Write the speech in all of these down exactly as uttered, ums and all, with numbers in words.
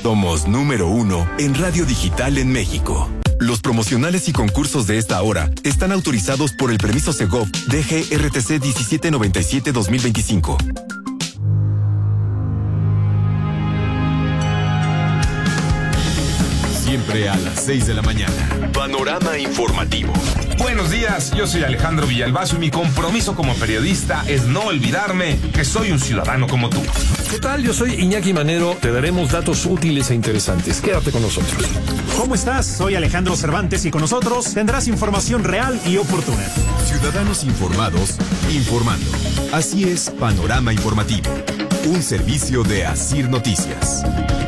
Somos número uno en radio digital en México. Los promocionales y concursos de esta hora están autorizados por el permiso Segov D G R T C diecisiete noventa y siete dos mil veinticinco. Siempre a las seis de la mañana. Panorama informativo. Buenos días, yo soy Alejandro Villalbazo y mi compromiso como periodista es no olvidarme que soy un ciudadano como tú. ¿Qué tal? Yo soy Iñaki Manero. Te daremos datos útiles e interesantes. Quédate con nosotros. ¿Cómo estás? Soy Alejandro Cervantes y con nosotros tendrás información real y oportuna. Ciudadanos informados, informando. Así es Panorama Informativo. Un servicio de Asir Noticias.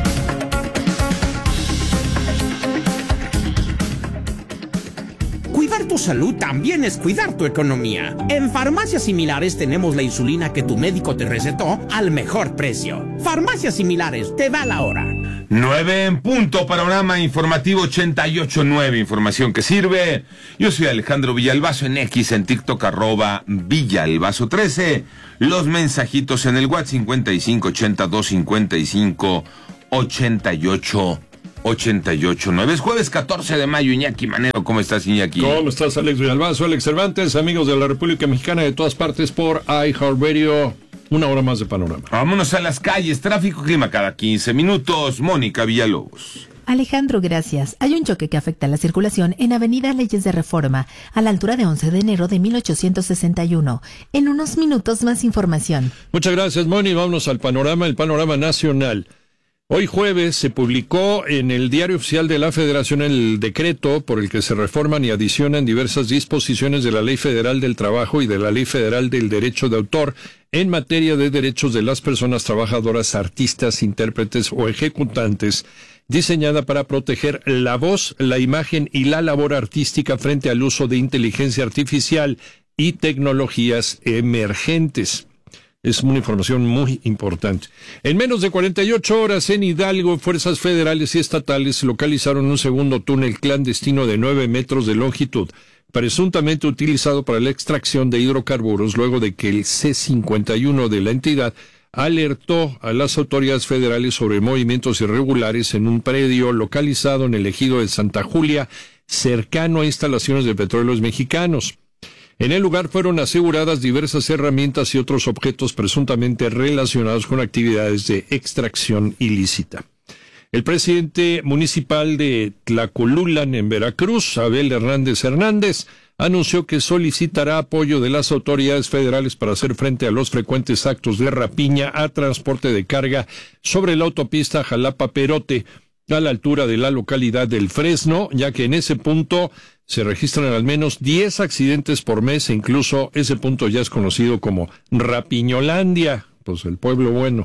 Cuidar tu salud también es cuidar tu economía. En Farmacias Similares tenemos la insulina que tu médico te recetó al mejor precio. Farmacias Similares, te da la hora. Nueve en punto, Panorama Informativo ochenta y ocho nueve, información que sirve. Yo soy Alejandro Villalbazo en X, en TikTok, arroba Villalbazo trece. Los mensajitos en el WhatsApp cincuenta y cinco ochenta dos cincuenta y cinco ochenta y ocho ochenta y ocho nueve. Es jueves catorce de mayo, Iñaki Manero. ¿Cómo estás, Iñaki? ¿Cómo estás, Alex Villalbazo, Alex Cervantes, amigos de la República Mexicana de todas partes por iHeartRadio? Una hora más de Panorama. Vámonos a las calles. Tráfico, clima cada quince minutos. Mónica Villalobos. Alejandro, gracias. Hay un choque que afecta la circulación en Avenida Leyes de Reforma, a la altura de once de enero de mil ochocientos sesenta y uno. En unos minutos más información. Muchas gracias, Moni. Vámonos al panorama, el panorama nacional. Hoy jueves se publicó en el Diario Oficial de la Federación el decreto por el que se reforman y adicionan diversas disposiciones de la Ley Federal del Trabajo y de la Ley Federal del Derecho de Autor en materia de derechos de las personas trabajadoras, artistas, intérpretes o ejecutantes, diseñada para proteger la voz, la imagen y la labor artística frente al uso de inteligencia artificial y tecnologías emergentes. Es una información muy importante. En menos de cuarenta y ocho horas en Hidalgo, fuerzas federales y estatales localizaron un segundo túnel clandestino de nueve metros de longitud, presuntamente utilizado para la extracción de hidrocarburos, luego de que el C cincuenta y uno de la entidad alertó a las autoridades federales sobre movimientos irregulares en un predio localizado en el ejido de Santa Julia, cercano a instalaciones de Petróleos Mexicanos. En el lugar fueron aseguradas diversas herramientas y otros objetos presuntamente relacionados con actividades de extracción ilícita. El presidente municipal de Tlacolulan, en Veracruz, Abel Hernández Hernández, anunció que solicitará apoyo de las autoridades federales para hacer frente a los frecuentes actos de rapiña a transporte de carga sobre la autopista Jalapa-Perote, a la altura de la localidad del Fresno, ya que en ese punto se registran al menos diez accidentes por mes e incluso ese punto ya es conocido como Rapiñolandia, pues el pueblo bueno.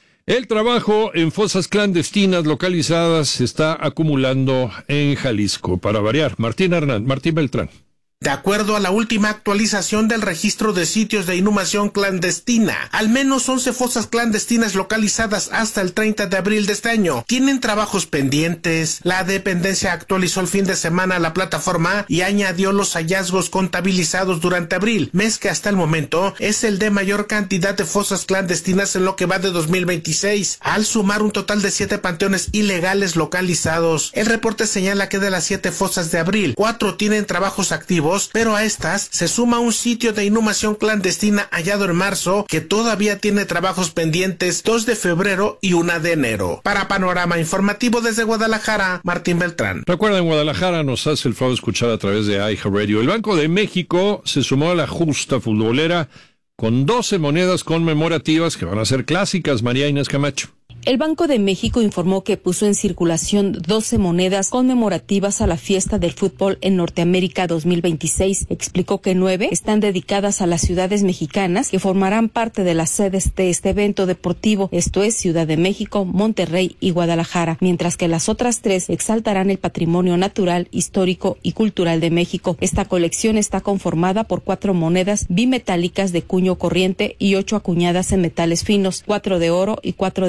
El trabajo en fosas clandestinas localizadas se está acumulando en Jalisco. Para variar, Martín Hernán, Martín Beltrán. De acuerdo a la última actualización del registro de sitios de inhumación clandestina, al menos once fosas clandestinas localizadas hasta el treinta de abril de este año tienen trabajos pendientes. La dependencia actualizó el fin de semana la plataforma y añadió los hallazgos contabilizados durante abril, mes que hasta el momento es el de mayor cantidad de fosas clandestinas en lo que va de dos mil veintiséis, al sumar un total de siete panteones ilegales localizados. El reporte señala que de las siete fosas de abril, cuatro tienen trabajos activos, pero a estas se suma un sitio de inhumación clandestina hallado en marzo que todavía tiene trabajos pendientes, dos de febrero y una de enero. Para Panorama Informativo desde Guadalajara, Martín Beltrán. Recuerda, en Guadalajara nos hace el favor de escuchar a través de iHeartRadio. El Banco de México se sumó a la justa futbolera con doce monedas conmemorativas que van a ser clásicas. María Inés Camacho. El Banco de México informó que puso en circulación doce monedas conmemorativas a la fiesta del fútbol en Norteamérica dos mil veintiséis. Explicó que nueve están dedicadas a las ciudades mexicanas que formarán parte de las sedes de este evento deportivo, esto es Ciudad de México, Monterrey y Guadalajara, mientras que las otras tres exaltarán el patrimonio natural, histórico y cultural de México. Esta colección está conformada por cuatro monedas bimetálicas de cuño corriente y ocho acuñadas en metales finos, cuatro de oro y cuatro de plata.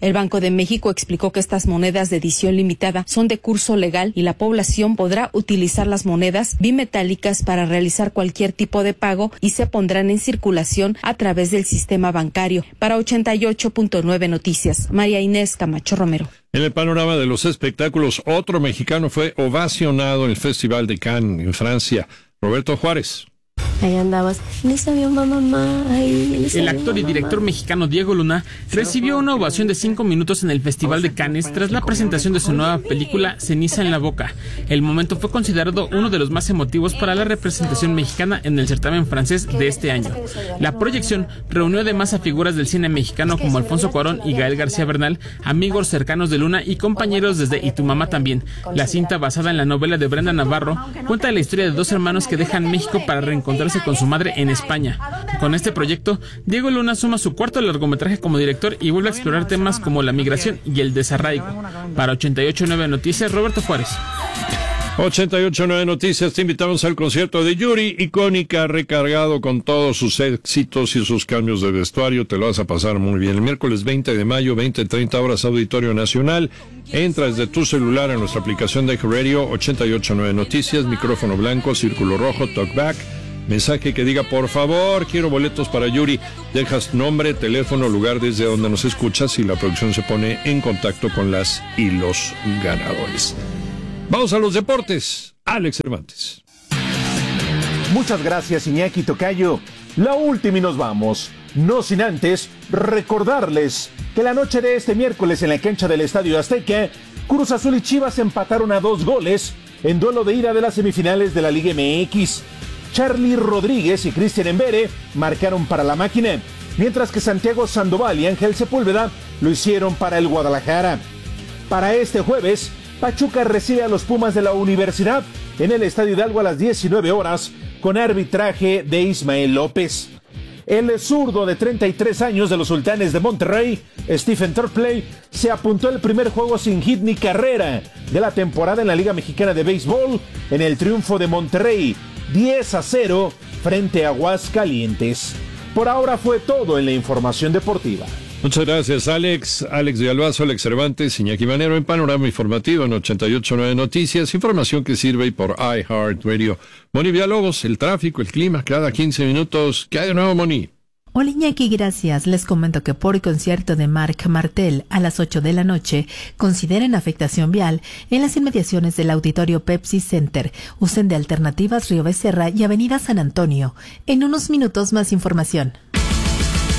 El Banco de México explicó que estas monedas de edición limitada son de curso legal y la población podrá utilizar las monedas bimetálicas para realizar cualquier tipo de pago y se pondrán en circulación a través del sistema bancario. Para ochenta y ocho punto nueve Noticias, María Inés Camacho Romero. En el panorama de los espectáculos, otro mexicano fue ovacionado en el Festival de Cannes, en Francia. Roberto Juárez. Ahí andabas, en ese avión va mamá. Ay, en ese el avión actor y va director mamá. mexicano Diego Luna recibió una ovación de cinco minutos en el Festival de Cannes tras la presentación de su nueva película Ceniza en la boca. El momento fue considerado uno de los más emotivos para la representación mexicana en el certamen francés de este año. La proyección reunió además a figuras del cine mexicano como Alfonso Cuarón y Gael García Bernal, amigos cercanos de Luna y compañeros desde Y tu mamá también. La cinta, basada en la novela de Brenda Navarro, cuenta la historia de dos hermanos que dejan México para reencontrarse con su madre en España. Con este proyecto, Diego Luna suma su cuarto largometraje como director y vuelve a explorar temas como la migración y el desarraigo. Para ochenta y ocho punto nueve Noticias, Roberto Juárez. ochenta y ocho punto nueve Noticias, te invitamos al concierto de Yuri, icónica, recargado con todos sus éxitos y sus cambios de vestuario. Te lo vas a pasar muy bien. El miércoles veinte de mayo, veinte treinta horas, Auditorio Nacional. Entra desde tu celular a nuestra aplicación de Radio ochenta y ocho punto nueve Noticias, micrófono blanco, círculo rojo, talkback. Mensaje que diga, por favor, quiero boletos para Yuri. Dejas nombre, teléfono, lugar desde donde nos escuchas y la producción se pone en contacto con las y los ganadores. Vamos a los deportes. Alex Cervantes. Muchas gracias, Iñaki Tocayo. La última y nos vamos. No sin antes recordarles que la noche de este miércoles en la cancha del Estadio Azteca, Cruz Azul y Chivas empataron a dos goles en duelo de ida de las semifinales de la Liga M X. Charly Rodríguez y Cristian Embere marcaron para la máquina, mientras que Santiago Sandoval y Ángel Sepúlveda lo hicieron para el Guadalajara. Para este jueves, Pachuca recibe a los Pumas de la Universidad en el Estadio Hidalgo a las diecinueve horas con arbitraje de Ismael López. El zurdo de treinta y tres años de los Sultanes de Monterrey, Stephen Turpley, se apuntó el primer juego sin hit ni carrera de la temporada en la Liga Mexicana de Béisbol en el triunfo de Monterrey diez a cero frente a Aguascalientes. Por ahora fue todo en la información deportiva. Muchas gracias, Alex. Alex de Albazo, Alex Cervantes, Iñaki Manero en Panorama Informativo en ochenta y ocho punto nueve Noticias. Información que sirve por iHeartRadio. Moni Villalobos, el tráfico, el clima, cada quince minutos. ¿Qué hay de nuevo, Moni? Hola Iñaki, gracias. Les comento que por concierto de Marc Martel a las ocho de la noche, consideren afectación vial en las inmediaciones del Auditorio Pepsi Center. Usen de alternativas Río Becerra y Avenida San Antonio. En unos minutos más información.